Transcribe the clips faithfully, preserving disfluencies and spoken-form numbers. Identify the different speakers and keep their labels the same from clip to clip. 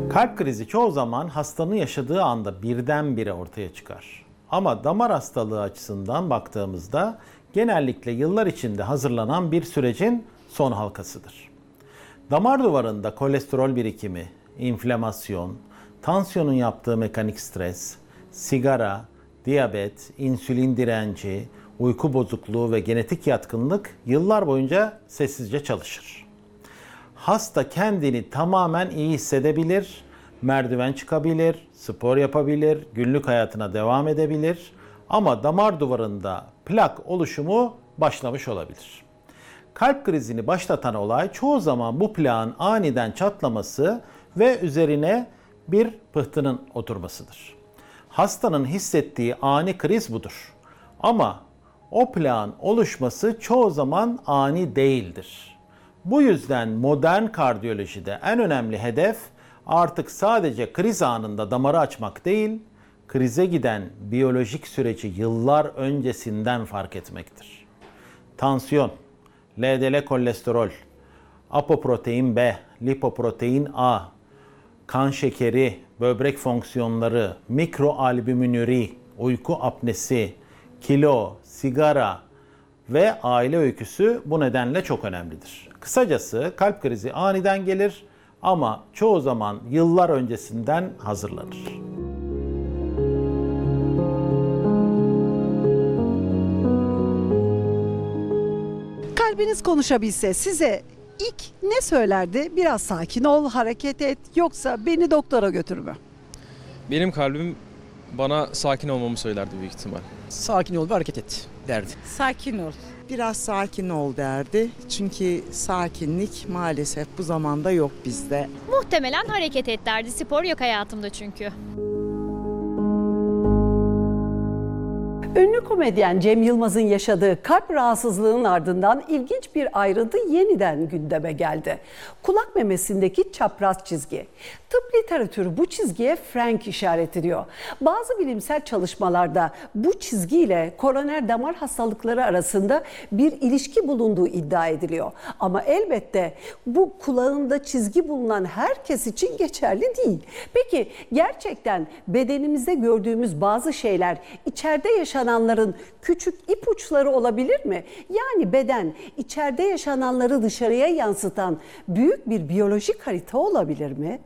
Speaker 1: Kalp krizi çoğu zaman hastanın yaşadığı anda birdenbire ortaya çıkar. Ama damar hastalığı açısından baktığımızda genellikle yıllar içinde hazırlanan bir sürecin son halkasıdır. Damar duvarında kolesterol birikimi, inflamasyon, tansiyonun yaptığı mekanik stres, sigara, diyabet, insülin direnci, uyku bozukluğu ve genetik yatkınlık yıllar boyunca sessizce çalışır. Hasta kendini tamamen iyi hissedebilir, merdiven çıkabilir, spor yapabilir, günlük hayatına devam edebilir ama damar duvarında plak oluşumu başlamış olabilir. Kalp krizini başlatan olay çoğu zaman bu plağın aniden çatlaması ve üzerine bir pıhtının oturmasıdır. Hastanın hissettiği ani kriz budur. Ama o plağın oluşması çoğu zaman ani değildir. Bu yüzden modern kardiyolojide en önemli hedef artık sadece kriz anında damarı açmak değil, krize giden biyolojik süreci yıllar öncesinden fark etmektir. Tansiyon, L D L kolesterol, apoprotein B, lipoprotein A, kan şekeri, böbrek fonksiyonları, mikroalbüminüri, uyku apnesi, kilo, sigara ve aile öyküsü bu nedenle çok önemlidir. Kısacası kalp krizi aniden gelir ama çoğu zaman yıllar öncesinden hazırlanır.
Speaker 2: Kalbiniz konuşabilse size ilk ne söylerdi? Biraz sakin ol, hareket et, yoksa beni doktora götür mü?
Speaker 3: Benim kalbim bana sakin olmamı söylerdi büyük ihtimal.
Speaker 4: Sakin ol ve hareket et derdi.
Speaker 5: Sakin ol.
Speaker 6: Biraz sakin ol derdi. Çünkü sakinlik maalesef bu zamanda yok bizde.
Speaker 7: Muhtemelen hareket et derdi. Spor yok hayatımda çünkü.
Speaker 2: Ünlü komedyen Cem Yılmaz'ın yaşadığı kalp rahatsızlığının ardından ilginç bir ayrıntı yeniden gündeme geldi. Kulak memesindeki çapraz çizgi. Tıp literatürü bu çizgiye Frank işareti diyor. Bazı bilimsel çalışmalarda bu çizgiyle koroner damar hastalıkları arasında bir ilişki bulunduğu iddia ediliyor. Ama elbette bu kulağında çizgi bulunan herkes için geçerli değil. Peki gerçekten bedenimizde gördüğümüz bazı şeyler içeride yaşananların küçük ipuçları olabilir mi? Yani beden içeride yaşananları dışarıya yansıtan büyük bir biyolojik harita olabilir mi?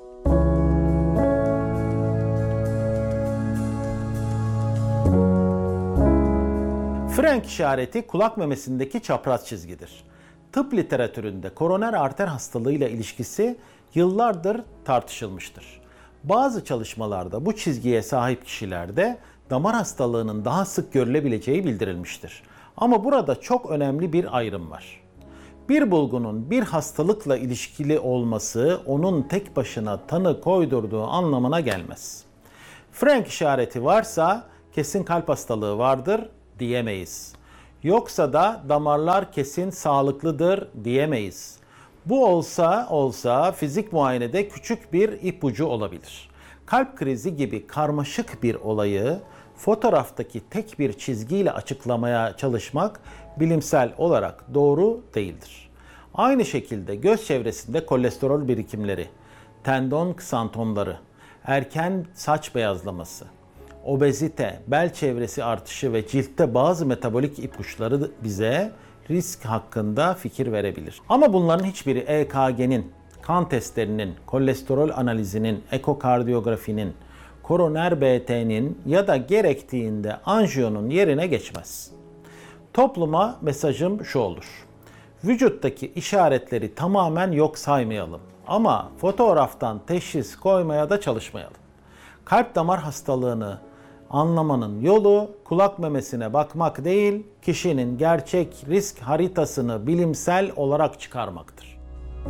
Speaker 1: Frank işareti kulak memesindeki çapraz çizgidir. Tıp literatüründe koroner arter hastalığıyla ilişkisi yıllardır tartışılmıştır. Bazı çalışmalarda bu çizgiye sahip kişilerde damar hastalığının daha sık görülebileceği bildirilmiştir. Ama burada çok önemli bir ayrım var. Bir bulgunun bir hastalıkla ilişkili olması onun tek başına tanı koydurduğu anlamına gelmez. Frank işareti varsa kesin kalp hastalığı vardır diyemeyiz. Yoksa da damarlar kesin sağlıklıdır diyemeyiz. Bu olsa olsa fizik muayenede küçük bir ipucu olabilir. Kalp krizi gibi karmaşık bir olayı fotoğraftaki tek bir çizgiyle açıklamaya çalışmak bilimsel olarak doğru değildir. Aynı şekilde göz çevresinde kolesterol birikimleri, tendon ksantomları, erken saç beyazlaması, obezite, bel çevresi artışı ve ciltte bazı metabolik ipuçları bize risk hakkında fikir verebilir. Ama bunların hiçbiri E K G'nin, kan testlerinin, kolesterol analizinin, ekokardiyografinin, koroner B T'nin ya da gerektiğinde anjiyonun yerine geçmez. Topluma mesajım şu olur. Vücuttaki işaretleri tamamen yok saymayalım ama fotoğraftan teşhis koymaya da çalışmayalım. Kalp damar hastalığını anlamanın yolu kulak memesine bakmak değil, kişinin gerçek risk haritasını bilimsel olarak çıkarmaktır.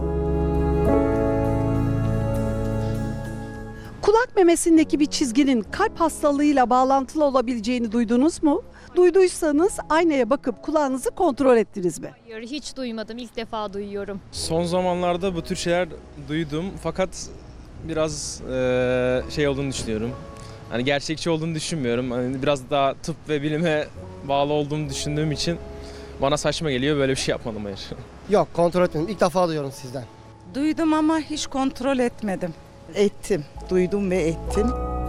Speaker 2: Kulak memesindeki bir çizginin kalp hastalığıyla bağlantılı olabileceğini duydunuz mu? Duyduysanız aynaya bakıp kulağınızı kontrol ettiniz mi?
Speaker 7: Hayır, hiç duymadım. İlk defa duyuyorum.
Speaker 3: Son zamanlarda bu tür şeyler duydum fakat biraz e, şey olduğunu düşünüyorum. Hani gerçekçi olduğunu düşünmüyorum. Hani biraz daha tıp ve bilime bağlı olduğumu düşündüğüm için bana saçma geliyor, böyle bir şey yapmadım hayır.
Speaker 4: Yok, kontrol etmedim. İlk defa duyuyorum sizden.
Speaker 5: Duydum ama hiç kontrol etmedim.
Speaker 6: Ettim, duydum ve ettim.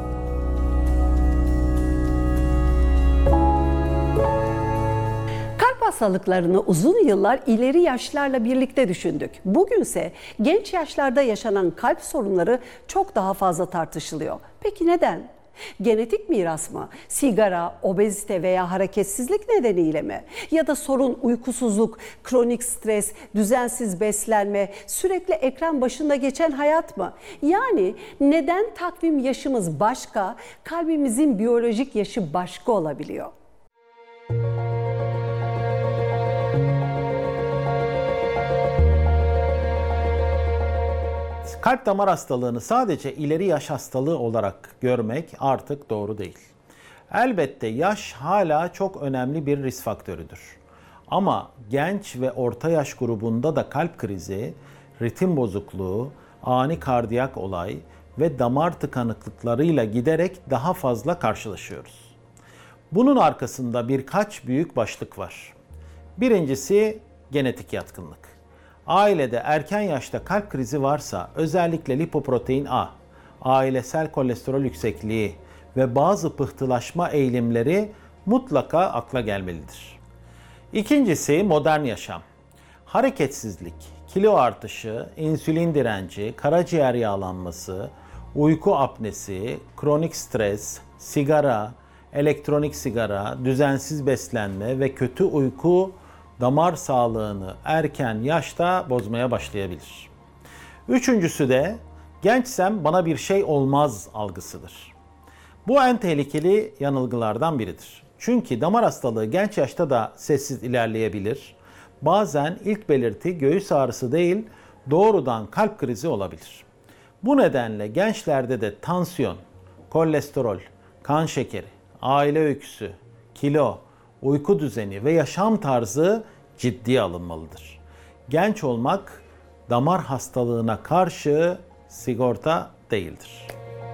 Speaker 2: Kalp hastalıklarını uzun yıllar ileri yaşlarla birlikte düşündük. Bugünse genç yaşlarda yaşanan kalp sorunları çok daha fazla tartışılıyor. Peki neden? Genetik miras mı? Sigara, obezite veya hareketsizlik nedeniyle mi? Ya da sorun uykusuzluk, kronik stres, düzensiz beslenme, sürekli ekran başında geçen hayat mı? Yani neden takvim yaşımız başka, kalbimizin biyolojik yaşı başka olabiliyor?
Speaker 1: Kalp damar hastalığını sadece ileri yaş hastalığı olarak görmek artık doğru değil. Elbette yaş hala çok önemli bir risk faktörüdür. Ama genç ve orta yaş grubunda da kalp krizi, ritim bozukluğu, ani kardiyak olay ve damar tıkanıklıklarıyla giderek daha fazla karşılaşıyoruz. Bunun arkasında birkaç büyük başlık var. Birincisi genetik yatkınlık. Ailede erken yaşta kalp krizi varsa özellikle lipoprotein A, ailesel kolesterol yüksekliği ve bazı pıhtılaşma eğilimleri mutlaka akla gelmelidir. İkincisi modern yaşam. Hareketsizlik, kilo artışı, insülin direnci, karaciğer yağlanması, uyku apnesi, kronik stres, sigara, elektronik sigara, düzensiz beslenme ve kötü uyku damar sağlığını erken yaşta bozmaya başlayabilir. Üçüncüsü de gençsem bana bir şey olmaz algısıdır. Bu en tehlikeli yanılgılardan biridir. Çünkü damar hastalığı genç yaşta da sessiz ilerleyebilir. Bazen ilk belirti göğüs ağrısı değil, doğrudan kalp krizi olabilir. Bu nedenle gençlerde de tansiyon, kolesterol, kan şekeri, aile öyküsü, kilo, uyku düzeni ve yaşam tarzı ciddiye alınmalıdır. Genç olmak damar hastalığına karşı sigorta değildir.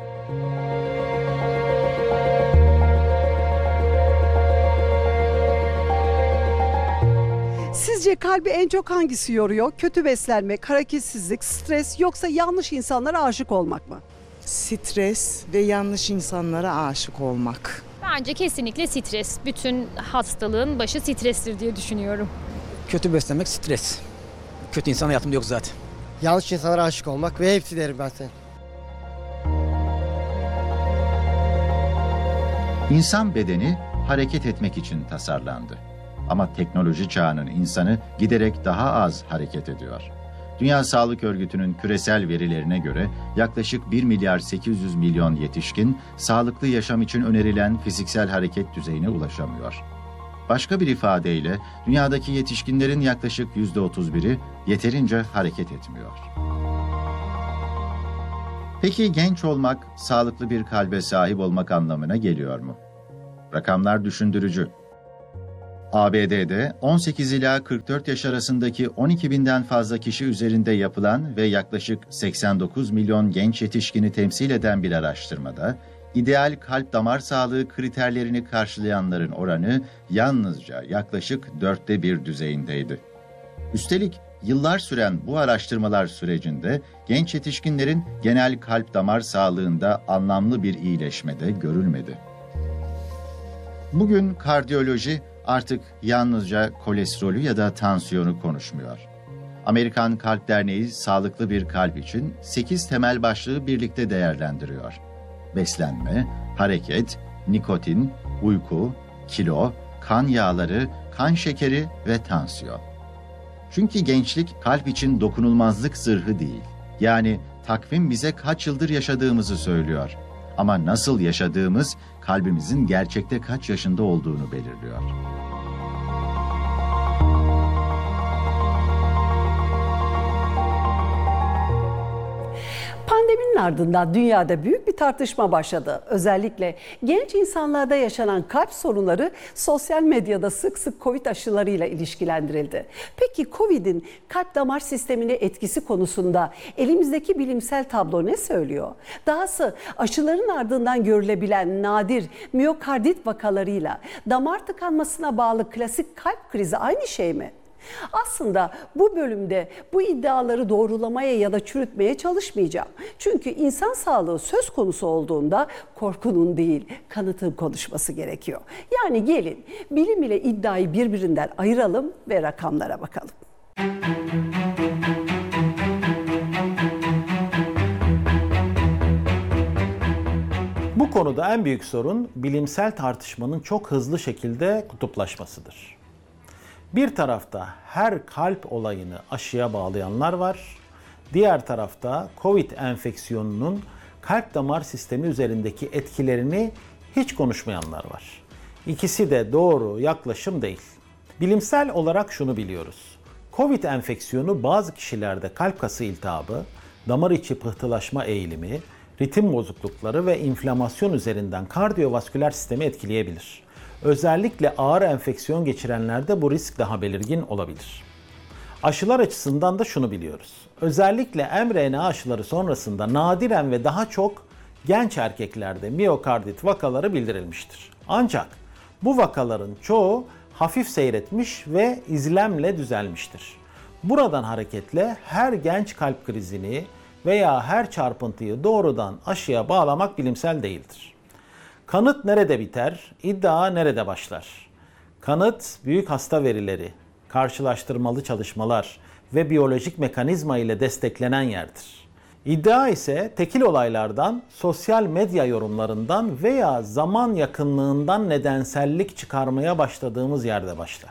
Speaker 2: Sizce kalbi en çok hangisi yoruyor? Kötü beslenmek, hareketsizlik, stres yoksa yanlış insanlara aşık olmak mı?
Speaker 6: Stres ve yanlış insanlara aşık olmak.
Speaker 7: Bence kesinlikle stres. Bütün hastalığın başı strestir diye düşünüyorum.
Speaker 4: Kötü beslenmek stres. Kötü insan hayatımda yok zaten.
Speaker 5: Yanlış insanlara aşık olmak ve hepsi derim ben senin.
Speaker 8: İnsan bedeni hareket etmek için tasarlandı. Ama teknoloji çağının insanı giderek daha az hareket ediyor. Dünya Sağlık Örgütü'nün küresel verilerine göre yaklaşık bir milyar sekiz yüz milyon yetişkin sağlıklı yaşam için önerilen fiziksel hareket düzeyine ulaşamıyor. Başka bir ifadeyle dünyadaki yetişkinlerin yaklaşık yüzde otuz biri yeterince hareket etmiyor. Peki genç olmak, sağlıklı bir kalbe sahip olmak anlamına geliyor mu? Rakamlar düşündürücü. A B D'de on sekiz ila kırk dört yaş arasındaki on iki binden fazla kişi üzerinde yapılan ve yaklaşık seksen dokuz milyon genç yetişkini temsil eden bir araştırmada, ideal kalp damar sağlığı kriterlerini karşılayanların oranı yalnızca yaklaşık dörtte bir düzeyindeydi. Üstelik yıllar süren bu araştırmalar sürecinde genç yetişkinlerin genel kalp damar sağlığında anlamlı bir iyileşme de görülmedi. Bugün kardiyoloji artık yalnızca kolesterolü ya da tansiyonu konuşmuyor. Amerikan Kalp Derneği sağlıklı bir kalp için sekiz temel başlığı birlikte değerlendiriyor. Beslenme, hareket, nikotin, uyku, kilo, kan yağları, kan şekeri ve tansiyon. Çünkü gençlik kalp için dokunulmazlık zırhı değil. Yani takvim bize kaç yıldır yaşadığımızı söylüyor. Ama nasıl yaşadığımız kalbimizin gerçekte kaç yaşında olduğunu belirliyor.
Speaker 2: Pandeminin ardından dünyada büyük bir tartışma başladı. Özellikle genç insanlarda yaşanan kalp sorunları sosyal medyada sık sık Covid aşılarıyla ilişkilendirildi. Peki Covid'in kalp damar sistemine etkisi konusunda elimizdeki bilimsel tablo ne söylüyor? Dahası aşıların ardından görülebilen nadir miyokardit vakalarıyla damar tıkanmasına bağlı klasik kalp krizi aynı şey mi? Aslında bu bölümde bu iddiaları doğrulamaya ya da çürütmeye çalışmayacağım. Çünkü insan sağlığı söz konusu olduğunda korkunun değil, kanıtın konuşması gerekiyor. Yani gelin bilim ile iddiayı birbirinden ayıralım ve rakamlara bakalım.
Speaker 1: Bu konuda en büyük sorun bilimsel tartışmanın çok hızlı şekilde kutuplaşmasıdır. Bir tarafta her kalp olayını aşıya bağlayanlar var. Diğer tarafta Covid enfeksiyonunun kalp damar sistemi üzerindeki etkilerini hiç konuşmayanlar var. İkisi de doğru yaklaşım değil. Bilimsel olarak şunu biliyoruz. Covid enfeksiyonu bazı kişilerde kalp kası iltihabı, damar içi pıhtılaşma eğilimi, ritim bozuklukları ve inflamasyon üzerinden kardiyovasküler sistemi etkileyebilir. Özellikle ağır enfeksiyon geçirenlerde bu risk daha belirgin olabilir. Aşılar açısından da şunu biliyoruz. Özellikle mRNA aşıları sonrasında nadiren ve daha çok genç erkeklerde miyokardit vakaları bildirilmiştir. Ancak bu vakaların çoğu hafif seyretmiş ve izlemle düzelmiştir. Buradan hareketle her genç kalp krizini veya her çarpıntıyı doğrudan aşıya bağlamak bilimsel değildir. Kanıt nerede biter, iddia nerede başlar? Kanıt, büyük hasta verileri, karşılaştırmalı çalışmalar ve biyolojik mekanizma ile desteklenen yerdir. İddia ise tekil olaylardan, sosyal medya yorumlarından veya zaman yakınlığından nedensellik çıkarmaya başladığımız yerde başlar.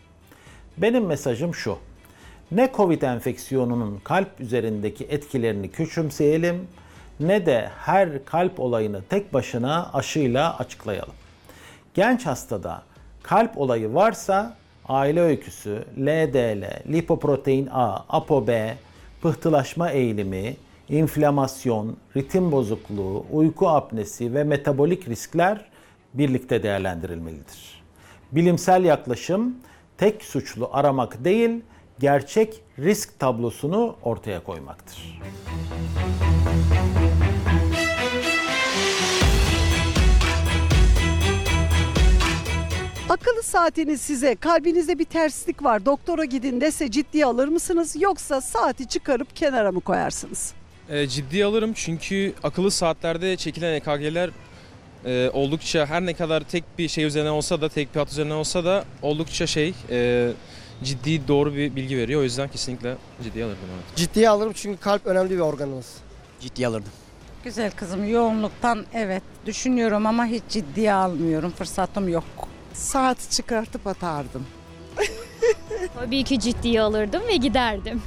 Speaker 1: Benim mesajım şu: ne Covid enfeksiyonunun kalp üzerindeki etkilerini küçümseyelim, ne de her kalp olayını tek başına aşıyla açıklayalım. Genç hastada kalp olayı varsa aile öyküsü, L D L, lipoprotein A, ApoB, pıhtılaşma eğilimi, inflamasyon, ritim bozukluğu, uyku apnesi ve metabolik riskler birlikte değerlendirilmelidir. Bilimsel yaklaşım tek suçlu aramak değil, gerçek risk tablosunu ortaya koymaktır.
Speaker 2: Akıllı saatiniz size kalbinizde bir terslik var, doktora gidin dese ciddiye alır mısınız, yoksa saati çıkarıp kenara mı koyarsınız?
Speaker 3: E, ciddiye alırım çünkü akıllı saatlerde çekilen E K G'ler e, oldukça, her ne kadar tek bir şey üzerine olsa da, tek bir hat üzerine olsa da oldukça şey e, ciddi, doğru bir bilgi veriyor. O yüzden kesinlikle ciddiye alırdım. Evet.
Speaker 5: Ciddiye alırım çünkü kalp önemli bir organımız.
Speaker 4: Ciddiye alırdım.
Speaker 9: Güzel kızım, yoğunluktan evet düşünüyorum ama hiç ciddiye almıyorum. Fırsatım yok.
Speaker 6: Saati çıkartıp atardım.
Speaker 7: Tabii ki ciddiye alırdım ve giderdim.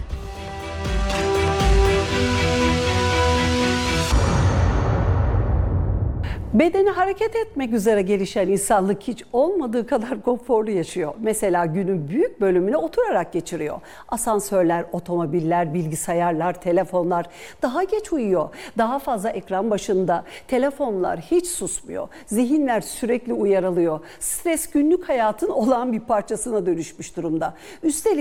Speaker 2: Bedeni hareket etmek üzere gelişen insanlık hiç olmadığı kadar konforlu yaşıyor. Mesela günün büyük bölümünü oturarak geçiriyor. Asansörler, otomobiller, bilgisayarlar, telefonlar daha geç uyuyor. Daha fazla ekran başında. Telefonlar hiç susmuyor. Zihinler sürekli uyarılıyor. Stres günlük hayatın olağan bir parçasına dönüşmüş durumda. Üstelik